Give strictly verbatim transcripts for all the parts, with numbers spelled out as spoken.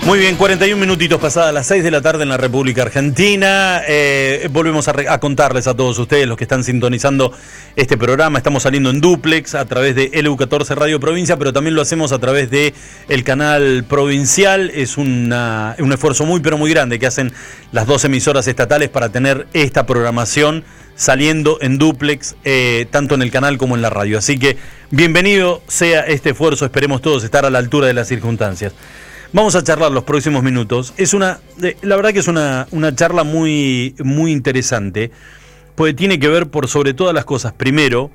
Muy bien, cuarenta y un minutitos pasadas las seis de la tarde en la República Argentina. Eh, volvemos a, re- a contarles a todos ustedes, los que están sintonizando este programa. Estamos saliendo en dúplex a través de L U catorce Radio Provincia, pero también lo hacemos a través de el canal provincial. Es una, un esfuerzo muy, pero muy grande que hacen las dos emisoras estatales para tener esta programación saliendo en dúplex, eh, tanto en el canal como en la radio. Así que bienvenido sea este esfuerzo, esperemos todos estar a la altura de las circunstancias. Vamos a charlar los próximos minutos. Es una, la verdad que es una, una charla muy, muy interesante, porque tiene que ver por sobre todas las cosas, primero,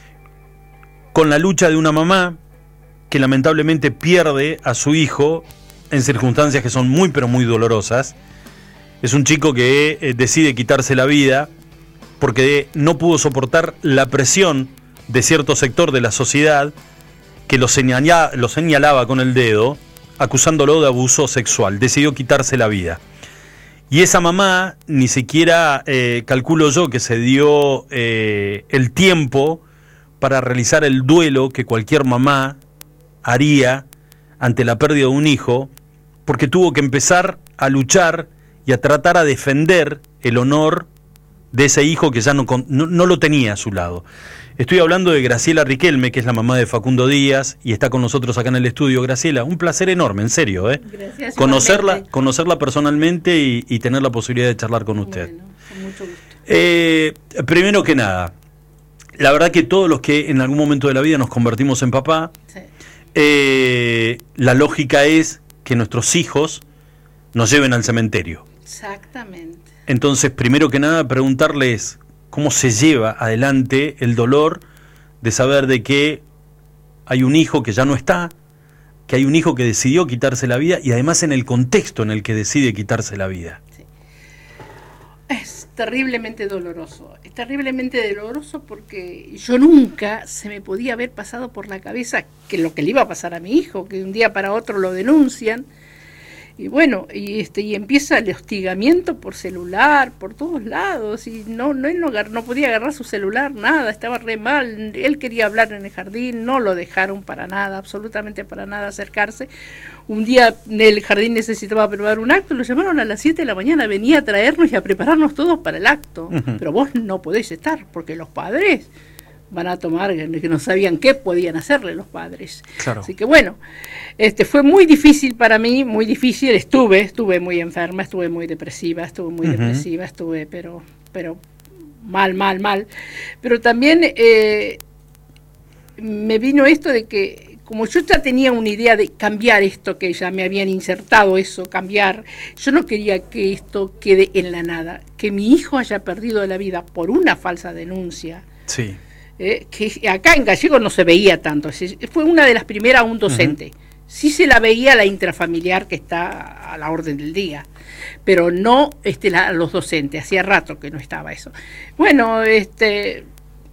con la lucha de una mamá que lamentablemente pierde a su hijo en circunstancias que son muy pero muy dolorosas. Es un chico que eh, decide quitarse la vida porque no pudo soportar la presión de cierto sector de la sociedad que lo, señala, lo señalaba con el dedo, acusándolo de abuso sexual. Decidió quitarse la vida. Y esa mamá ni siquiera, eh, calculo yo, que se dio eh, el tiempo para realizar el duelo que cualquier mamá haría ante la pérdida de un hijo, porque tuvo que empezar a luchar y a tratar a defender el honor de ese hijo que ya no, no, no lo tenía a su lado. Estoy hablando de Graciela Riquelme, que es la mamá de Facundo Díaz, y está con nosotros acá en el estudio. Graciela, un placer enorme, en serio, ¿eh? Gracias. Conocerla, conocerla personalmente y, y tener la posibilidad de charlar con usted. Bueno, con mucho gusto. Eh, primero que nada, la verdad que todos los que en algún momento de la vida nos convertimos en papá, Sí. eh, la lógica es que nuestros hijos nos lleven al cementerio. Exactamente. Entonces, primero que nada, preguntarles cómo se lleva adelante el dolor de saber de que hay un hijo que ya no está, que hay un hijo que decidió quitarse la vida y además en el contexto en el que decide quitarse la vida. Sí. Es terriblemente doloroso. Es terriblemente doloroso porque yo nunca se me podía haber pasado por la cabeza que lo que le iba a pasar a mi hijo, que de un día para otro lo denuncian. Y bueno, y este y empieza el hostigamiento por celular, por todos lados, y no no él no, no podía agarrar su celular, nada, estaba re mal, él quería hablar en el jardín, no lo dejaron para nada, absolutamente para nada acercarse. Un día el jardín necesitaba preparar un acto, lo llamaron a las siete de la mañana, venía a traernos y a prepararnos todos para el acto, uh-huh. Pero vos no podés estar, porque los padres van a tomar, que no sabían qué podían hacerle los padres. Claro. Así que bueno, este fue muy difícil para mí, muy difícil, estuve, estuve muy enferma, estuve muy depresiva, estuve muy uh-huh. depresiva, estuve, pero, pero mal, mal, mal. Pero también eh, me vino esto de que, como yo ya tenía una idea de cambiar esto, que ya me habían insertado eso, cambiar, yo no quería que esto quede en la nada, que mi hijo haya perdido la vida por una falsa denuncia. Sí. Eh, que acá en Gallego no se veía tanto, fue una de las primeras a un docente, uh-huh. Sí se la veía la intrafamiliar que está a la orden del día, pero no este, la, los docentes, hacía rato que no estaba eso. Bueno, este,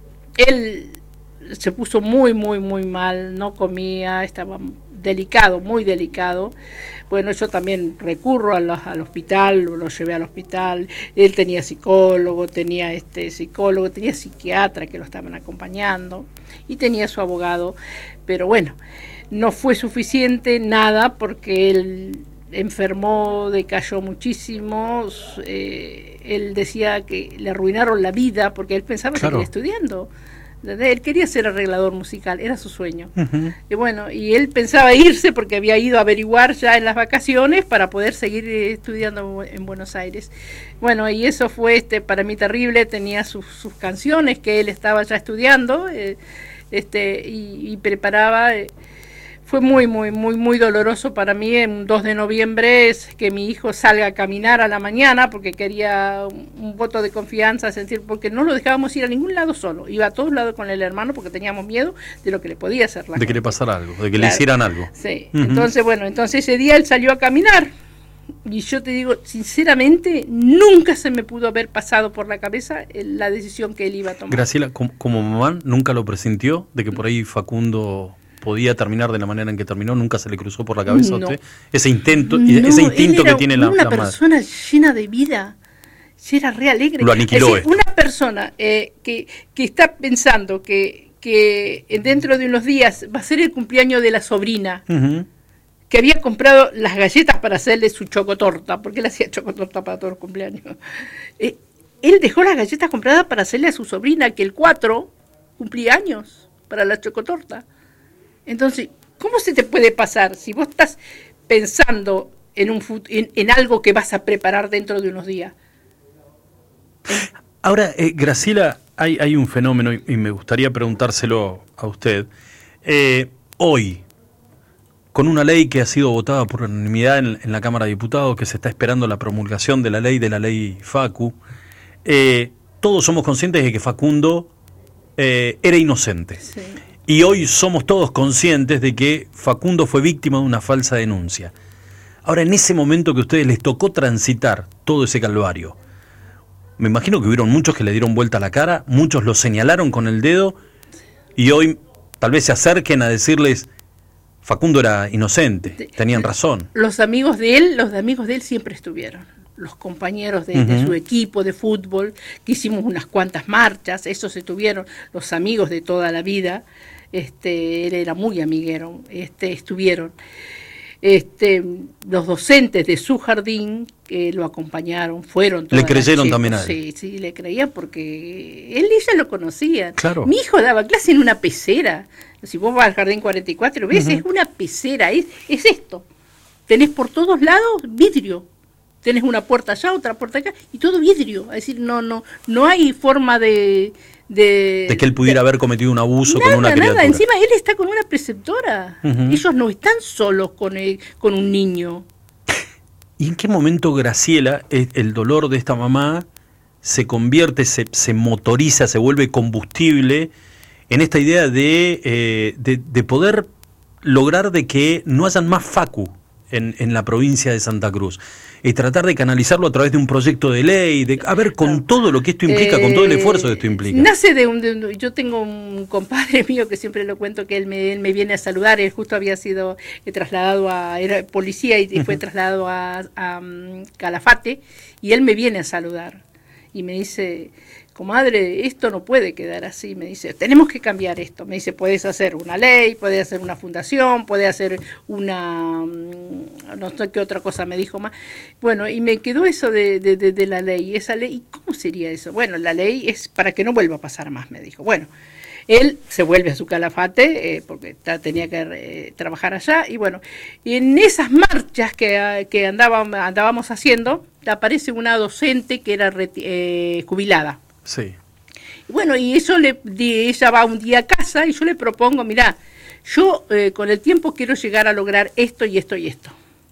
él se puso muy, muy, muy mal, no comía, estaba delicado, muy delicado. Bueno, yo también recurro a los, al hospital, lo llevé al hospital, él tenía psicólogo, tenía este psicólogo, tenía psiquiatra que lo estaban acompañando y tenía su abogado, pero bueno, no fue suficiente nada porque él enfermó, decayó muchísimo, eh, él decía que le arruinaron la vida porque él pensaba claro. seguir estudiando. Él quería ser arreglador musical, era su sueño. Uh-huh. Y bueno, y él pensaba irse porque había ido a averiguar ya en las vacaciones para poder seguir estudiando en Buenos Aires. Bueno, y eso fue este para mí terrible, tenía sus, sus canciones que él estaba ya estudiando eh, este y, y preparaba. Eh, Fue muy, muy, muy, muy doloroso para mí. En dos de noviembre es que mi hijo salga a caminar a la mañana porque quería un, un voto de confianza, sentir, porque no lo dejábamos ir a ningún lado solo. Iba a todos lados con el hermano porque teníamos miedo de lo que le podía hacer la De cosa. que le pasara algo, de que claro. le hicieran algo. Sí, uh-huh. Entonces, bueno, entonces ese día él salió a caminar. Y yo te digo, sinceramente, nunca se me pudo haber pasado por la cabeza la decisión que él iba a tomar. Graciela, como, como mamá, ¿nunca lo presintió de que por ahí Facundo podía terminar de la manera en que terminó? ¿Nunca se le cruzó por la cabeza a no. usted ese intento, no, ese instinto que tiene la, una la madre? Una persona llena de vida, era re alegre. Lo aniquiló. Es decir, una persona eh, que, que está pensando que, que dentro de unos días va a ser el cumpleaños de la sobrina, uh-huh. que había comprado las galletas para hacerle su chocotorta, porque él hacía chocotorta para todos los cumpleaños. Eh, él dejó las galletas compradas para hacerle a su sobrina, que el cuatro cumplía años, para la chocotorta. Entonces, ¿cómo se te puede pasar si vos estás pensando en, un en, en algo que vas a preparar dentro de unos días? Ahora, eh, Graciela, hay, hay un fenómeno y, y me gustaría preguntárselo a usted. Eh, hoy, con una ley que ha sido votada por unanimidad en, en la Cámara de Diputados, que se está esperando la promulgación de la ley, de la ley Facu, eh, todos somos conscientes de que Facundo eh, era inocente. Sí. Y hoy somos todos conscientes de que Facundo fue víctima de una falsa denuncia. Ahora, en ese momento que a ustedes les tocó transitar todo ese calvario, me imagino que hubieron muchos que le dieron vuelta a la cara, muchos lo señalaron con el dedo, y hoy tal vez se acerquen a decirles, Facundo era inocente, tenían razón. Los amigos de él, los amigos de él siempre estuvieron. Los compañeros de, uh-huh. de su equipo de fútbol, que hicimos unas cuantas marchas, esos estuvieron, los amigos de toda la vida, este, él era muy amiguero, este, estuvieron. Este, los docentes de su jardín que lo acompañaron, fueron todas. ¿Le creyeron chicos, también a él? Sí, sí, le creían porque él y ella lo conocían. Claro. Mi hijo daba clase en una pecera. Si vos vas al jardín cuarenta y cuatro, ves, uh-huh. es una pecera, es, es esto. Tenés por todos lados vidrio. Tenés una puerta allá, otra puerta acá, y todo vidrio. Es decir, no, no, no hay forma de... De, de que él pudiera de, haber cometido un abuso nada, con una criatura. Nada, encima él está con una preceptora. Uh-huh. Ellos no están solos con, el, con un niño. ¿Y en qué momento, Graciela, el dolor de esta mamá se convierte, se, se motoriza, se vuelve combustible en esta idea de, eh, de, de poder lograr de que no hayan más Facu en, en la provincia de Santa Cruz? Y tratar de canalizarlo a través de un proyecto de ley, de a ver, con todo lo que esto implica, eh, con todo el esfuerzo que esto implica. Nace de un, de un... Yo tengo un compadre mío que siempre lo cuento, que él me, él me viene a saludar. Él justo había sido eh, trasladado a... Era policía y, y fue uh-huh. trasladado a, a um, Calafate, y él me viene a saludar. Y me dice, comadre, esto no puede quedar así. Me dice, tenemos que cambiar esto. Me dice, puedes hacer una ley, puedes hacer una fundación, puedes hacer una... no sé qué otra cosa me dijo más. Bueno, y me quedó eso de, de, de, de la ley. Esa ley, ¿y cómo sería eso? Bueno, la ley es para que no vuelva a pasar más, me dijo. Bueno, él se vuelve a su Calafate, eh, porque ta, tenía que eh, trabajar allá, y bueno, y en esas marchas que, que andábamos, andábamos haciendo, aparece una docente que era eh, jubilada. Sí. Bueno, y eso le, ella va un día a casa y yo le propongo, mirá, yo eh, con el tiempo quiero llegar a lograr esto y esto y esto.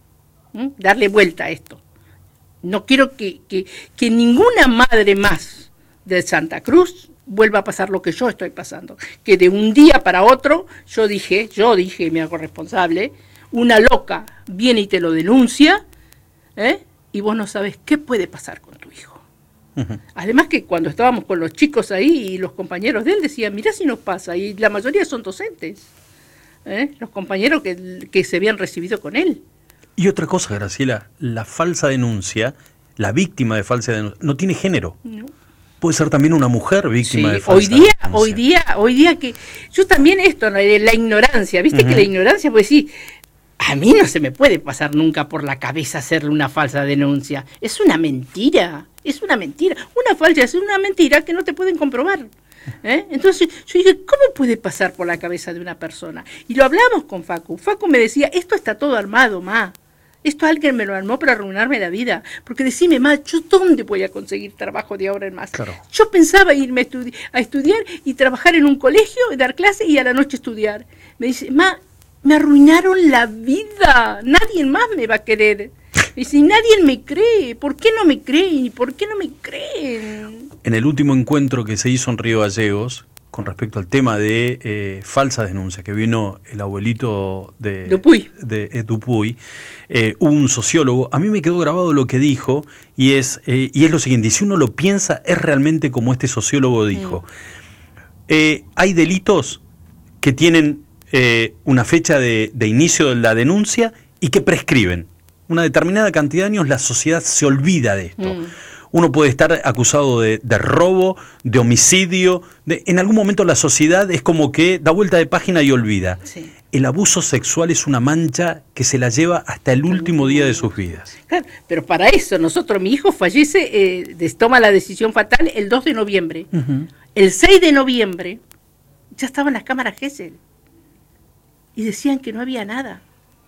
¿Mm? Darle vuelta a esto. No quiero que, que, que ninguna madre más de Santa Cruz vuelva a pasar lo que yo estoy pasando. Que de un día para otro, yo dije, yo dije, me hago responsable, una loca viene y te lo denuncia, ¿eh? Y vos no sabés qué puede pasar con tu hijo. Uh-huh. Además que cuando estábamos con los chicos ahí y los compañeros de él decían, mirá si nos pasa, y la mayoría son docentes, ¿eh? Los compañeros que, que se habían recibido con él. Y otra cosa, Graciela, la falsa denuncia, la víctima de falsa denuncia, no tiene género. No. Puede ser también una mujer víctima sí, de falsa hoy día, denuncia. Hoy día, hoy día que... Yo también esto, ¿no? La ignorancia, ¿viste? Uh-huh. Que la ignorancia, pues sí... A mí no se me puede pasar nunca por la cabeza hacerle una falsa denuncia. Es una mentira, es una mentira. Una falsa es una mentira que no te pueden comprobar. ¿Eh? Entonces yo dije, ¿cómo puede pasar por la cabeza de una persona? Y lo hablamos con Facu. Facu me decía, esto está todo armado, ma. Esto alguien me lo armó para arruinarme la vida. Porque decime, ma, ¿yo dónde voy a conseguir trabajo de ahora en más? Claro. Yo pensaba irme a, estudi- a estudiar y trabajar en un colegio, dar clases y a la noche estudiar. Me dice, ma, me arruinaron la vida, nadie más me va a querer. Y si nadie me cree, ¿por qué no me creen? ¿Y por qué no me creen? En el último encuentro que se hizo en Río Gallegos, con respecto al tema de eh, falsas denuncias, que vino el abuelito de Dupuy, de, de Dupuy eh, un sociólogo, a mí me quedó grabado lo que dijo, y es, eh, y es lo siguiente, y si uno lo piensa, es realmente como este sociólogo dijo. Mm. Eh, hay delitos que tienen Eh, una fecha de, de inicio de la denuncia y que prescriben. Una determinada cantidad de años la sociedad se olvida de esto. Mm. Uno puede estar acusado de, de robo, de homicidio, de, en algún momento la sociedad es como que da vuelta de página y olvida. Sí. el abuso sexual es una mancha que se la lleva hasta el último día de sus vidas. Claro, pero para eso, nosotros, mi hijo fallece, eh, toma la decisión fatal el dos de noviembre. Uh-huh. El seis de noviembre ya estaban las cámaras Gesell y decían que no había nada.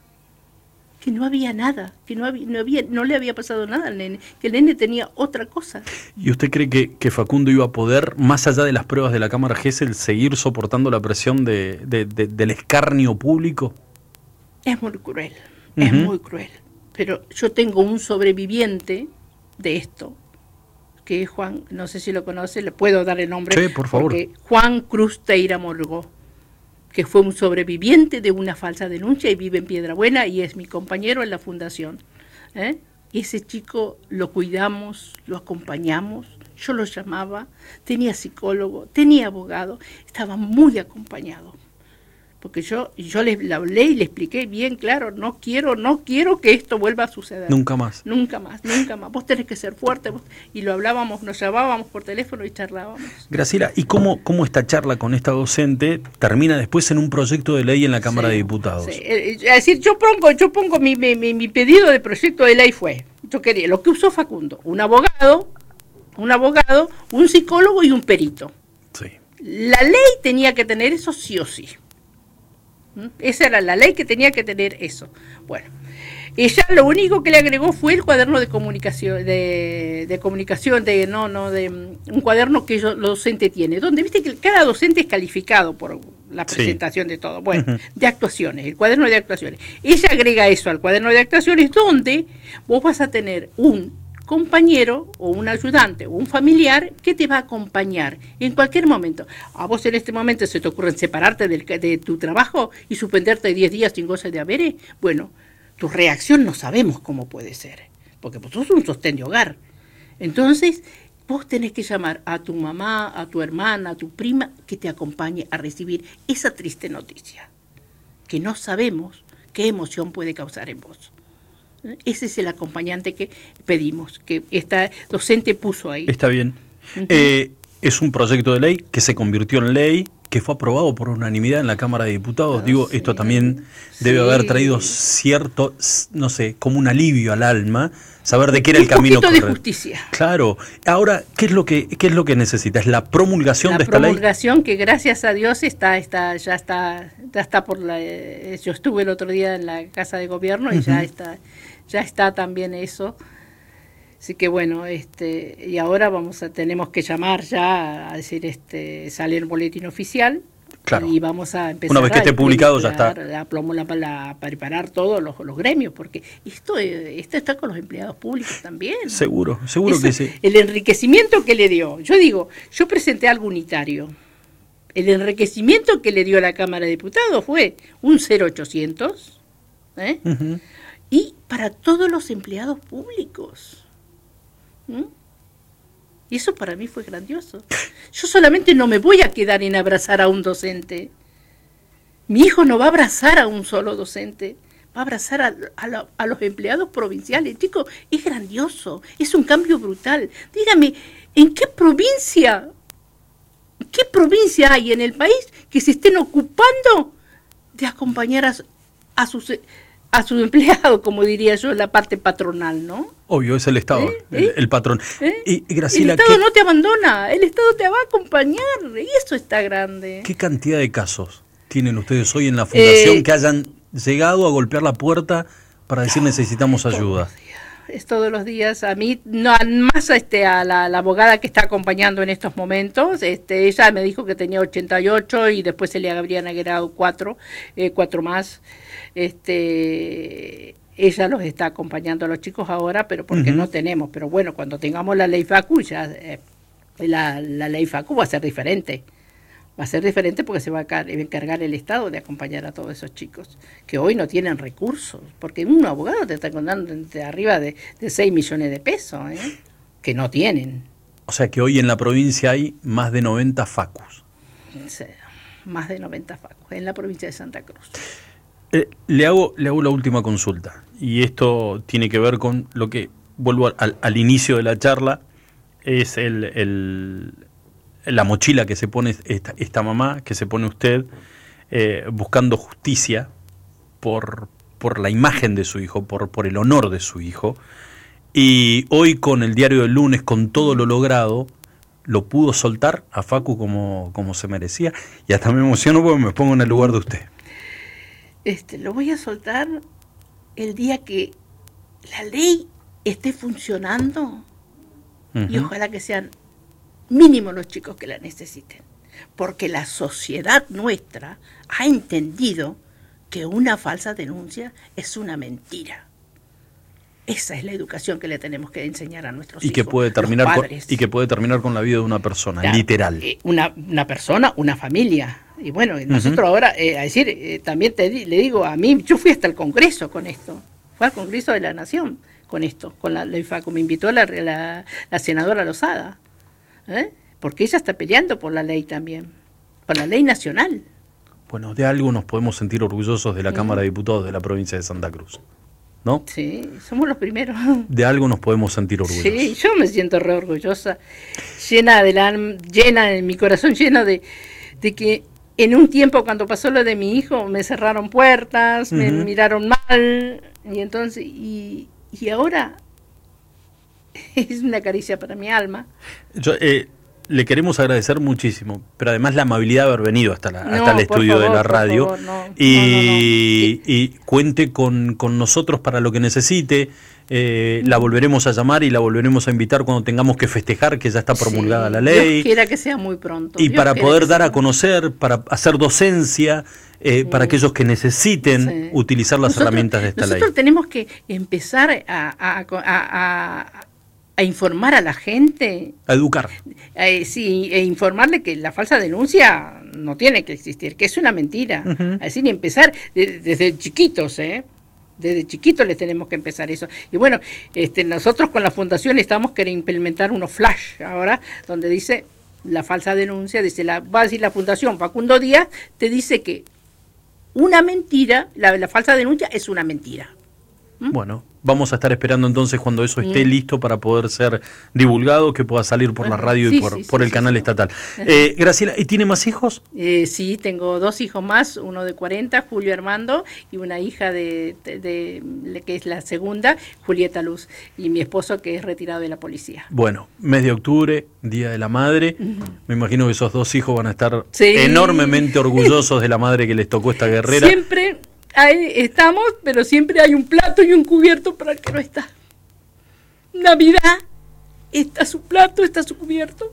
Que no había nada, que no había, no había, no le había pasado nada al nene, que el nene tenía otra cosa. ¿Y usted cree que, que Facundo iba a poder, más allá de las pruebas de la cámara Gesell, seguir soportando la presión de, de, de, del escarnio público? Es muy cruel, uh-huh. es muy cruel. Pero yo tengo un sobreviviente de esto, que es Juan, no sé si lo conoce, le puedo dar el nombre. Sí, por favor. Juan Cruz Teira Morgó, que fue un sobreviviente de una falsa denuncia y vive en Piedrabuena y es mi compañero en la fundación. ¿eh? Y ese chico lo cuidamos, lo acompañamos, yo lo llamaba, tenía psicólogo, tenía abogado, estaba muy acompañado. Porque yo, yo le, le hablé y le expliqué bien claro, no quiero, no quiero que esto vuelva a suceder. Nunca más. Nunca más, nunca más. Vos tenés que ser fuerte. Vos, y lo hablábamos, nos llamábamos por teléfono y charlábamos. Graciela, ¿y cómo, cómo esta charla con esta docente termina después en un proyecto de ley en la Cámara sí, de Diputados? Sí. Es decir, yo pongo, yo pongo mi, mi, mi pedido de proyecto de ley fue, yo quería, lo que usó Facundo, un abogado, un abogado, un psicólogo y un perito. Sí. La ley tenía que tener eso sí o sí. Esa era la ley que tenía que tener eso. Bueno, ella lo único que le agregó fue el cuaderno de comunicación, de, de comunicación, de no, no, de un cuaderno que yo, lo docente tiene, donde viste que cada docente es calificado por la presentación sí. de todo. Bueno, uh-huh. de actuaciones, el cuaderno de actuaciones. Ella agrega eso al cuaderno de actuaciones, donde vos vas a tener un compañero o un ayudante o un familiar que te va a acompañar en cualquier momento. A vos en este momento se te ocurre separarte del, de tu trabajo y suspenderte diez días sin goce de haberes. Bueno, tu reacción no sabemos cómo puede ser, porque vos sos un sostén de hogar. Entonces, vos tenés que llamar a tu mamá, a tu hermana, a tu prima, que te acompañe a recibir esa triste noticia, que no sabemos qué emoción puede causar en vos. Ese es el acompañante que pedimos, que esta docente puso ahí. Está bien. Uh-huh. Eh, es un proyecto de ley que se convirtió en ley, que fue aprobado por unanimidad en la Cámara de Diputados. Oh, Digo, sí. Esto también debe sí. haber traído cierto, no sé, como un alivio al alma, saber de qué era el camino correcto. Un poquito de justicia. Claro. Ahora, ¿qué es lo que qué es lo que necesita? ¿Es la promulgación la de esta ley? La promulgación que gracias a Dios está está ya está ya está por la eh, yo estuve el otro día en la Casa de Gobierno y uh-huh. ya está ya está también eso. Así que bueno, este y ahora vamos a tenemos que llamar ya a decir este sale el boletín oficial. Claro. Y vamos a empezar una vez que esté publicado ya está. La, la, la, a preparar todos los, los gremios, porque esto, esto está con los empleados públicos también. Seguro, seguro Eso, que sí. El enriquecimiento que le dio, yo digo, yo presenté algo unitario. El enriquecimiento que le dio la Cámara de Diputados fue un cero ochocientos, ¿eh? Uh-huh. Y para todos los empleados públicos. ¿Mm? Y eso para mí fue grandioso. Yo solamente no me voy a quedar en abrazar a un docente. Mi hijo no va a abrazar a un solo docente, va a abrazar a, a, la, a los empleados provinciales. Chicos, es grandioso, es un cambio brutal. Dígame, ¿en qué provincia, qué provincia hay en el país que se estén ocupando de acompañar a, a sus... a su empleado, como diría yo, la parte patronal, ¿no? Obvio, es el Estado, ¿Eh? ¿Eh? El, el patrón. ¿Eh? Y, Graciela, el Estado ¿qué... no te abandona, el Estado te va a acompañar, y eso está grande. ¿Qué cantidad de casos tienen ustedes hoy en la Fundación eh, que hayan llegado a golpear la puerta para decir no, necesitamos ayuda? Todos los días, es todos los días. A mí, no, más este, a la, la abogada que está acompañando en estos momentos, este, ella me dijo que tenía ochenta y ocho y después se le habrían agregado cuatro, eh, cuatro más. Este, ella los está acompañando a los chicos ahora, pero porque uh-huh. no tenemos. Pero bueno, cuando tengamos la ley Facu, ya eh, la, la ley Facu va a ser diferente. Va a ser diferente porque se va a encargar el Estado de acompañar a todos esos chicos que hoy no tienen recursos. Porque un abogado te está contando de arriba de, de seis millones de pesos, ¿eh? que no tienen. O sea que hoy en la provincia hay más de noventa Facus. Sí, más de noventa Facus en la provincia de Santa Cruz. Eh, le hago le hago la última consulta, y esto tiene que ver con lo que, vuelvo al, al inicio de la charla, es el, el la mochila que se pone esta, esta mamá, que se pone usted, eh, buscando justicia por, por la imagen de su hijo, por, por el honor de su hijo. Y hoy con el diario del lunes, con todo lo logrado, lo pudo soltar a Facu como, como se merecía. Y hasta me emociono porque me pongo en el lugar de usted. Este, lo voy a soltar el día que la ley esté funcionando. Uh-huh. Y ojalá que sean mínimo los chicos que la necesiten. Porque la sociedad nuestra ha entendido que una falsa denuncia es una mentira. Esa es la educación que le tenemos que enseñar a nuestros y hijos, que puede terminar con, y que puede terminar con la vida de una persona, claro, literal. Una, una persona, una familia. Y bueno, nosotros uh-huh. ahora, eh, a decir, eh, también te, le digo, a mí, yo fui hasta el Congreso con esto. Fue al Congreso de la Nación con esto, con la ley Facu. Me invitó la, la, la senadora Lozada. ¿Eh? Porque ella está peleando por la ley también, por la ley nacional. Bueno, de algo nos podemos sentir orgullosos de la uh-huh. Cámara de Diputados de la provincia de Santa Cruz, ¿no? Sí, somos los primeros. De algo nos podemos sentir orgullosos. Sí, yo me siento re orgullosa, llena de la, llena en mi corazón, lleno de, de que en un tiempo cuando pasó lo de mi hijo me cerraron puertas, uh-huh. me miraron mal, y entonces, y, y ahora es una caricia para mi alma. Yo, eh, le queremos agradecer muchísimo, pero además la amabilidad de haber venido hasta, la, no, hasta el estudio favor, de la radio. Favor, no, y, no, no, no. y, y cuente con, con nosotros para lo que necesite. Eh, la volveremos a llamar y la volveremos a invitar cuando tengamos que festejar que ya está promulgada sí, la ley. Dios quiera que sea muy pronto. Y Dios para poder dar sea. a conocer, para hacer docencia, eh, sí. para aquellos que necesiten sí. utilizar las nosotros, herramientas de esta nosotros ley. Nosotros tenemos que empezar a, a, a, a a informar a la gente. A educar. Eh, sí, e informarle que la falsa denuncia no tiene que existir, que es una mentira. Uh-huh. Es decir, empezar de, desde chiquitos, ¿eh? Desde chiquitos les tenemos que empezar eso. Y bueno, este, nosotros con la fundación estamos queriendo implementar unos flash ahora, donde dice la falsa denuncia, dice la, va a decir la fundación Facundo Díaz, te dice que una mentira, la, la falsa denuncia es una mentira. ¿Mm? Bueno, vamos a estar esperando entonces cuando eso esté mm. listo para poder ser divulgado, que pueda salir por la radio sí, y por, sí, por sí, el sí, canal sí. estatal. Eh, Graciela, ¿y tiene más hijos? Eh, sí, tengo dos hijos más, uno de cuarenta, Julio Armando, y una hija de, de, de, de que es la segunda, Julieta Luz, y mi esposo que es retirado de la policía. Bueno, mes de octubre, Día de la Madre, uh-huh. me imagino que esos dos hijos van a estar sí. enormemente orgullosos de la madre que les tocó esta guerrera. Siempre... Ahí estamos, pero siempre hay un plato y un cubierto para el que no está. Navidad, está su plato, está su cubierto.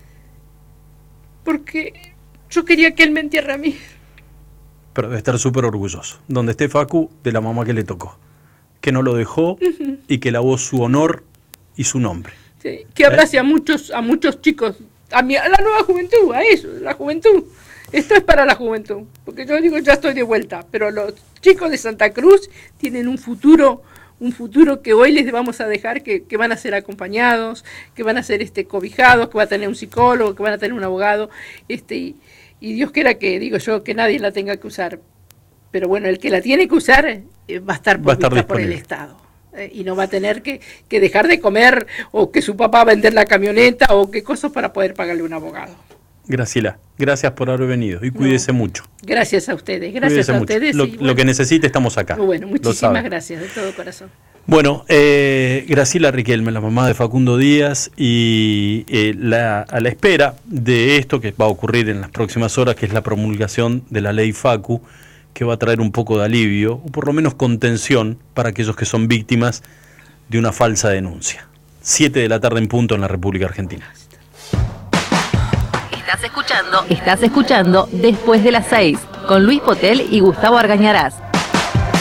Porque yo quería que él me entierre a mí. Pero debe estar súper orgulloso. Donde esté Facu, de la mamá que le tocó. Que no lo dejó uh-huh. y que lavó su honor y su nombre. Sí, que abrace ¿Eh? a muchos a muchos chicos, a, mi, a la nueva juventud, a eso, la juventud. Esto es para la juventud, porque yo digo, ya estoy de vuelta, pero los chicos de Santa Cruz tienen un futuro, un futuro que hoy les vamos a dejar, que, que van a ser acompañados, que van a ser este, cobijados, que van a tener un psicólogo, que van a tener un abogado, este, y, y Dios quiera que, digo yo, que nadie la tenga que usar. Pero bueno, el que la tiene que usar eh, va a estar por, va a estar por el Estado. Eh, y no va a tener que, que dejar de comer, o que su papá va a vender la camioneta, o qué cosas para poder pagarle un abogado. Graciela, gracias por haber venido y cuídese no, mucho. Gracias a ustedes, gracias cuídese a mucho. ustedes. Lo, bueno, lo que necesite estamos acá. Bueno, muchísimas gracias, de todo corazón. Bueno, eh, Graciela Riquelme, la mamá de Facundo Díaz, y eh, la, a la espera de esto que va a ocurrir en las próximas horas, que es la promulgación de la ley Facu, que va a traer un poco de alivio, o por lo menos contención, para aquellos que son víctimas de una falsa denuncia. Siete de la tarde en punto en la República Argentina. Estás escuchando, estás escuchando Después de las seis, con Luis Potel y Gustavo Argañarás.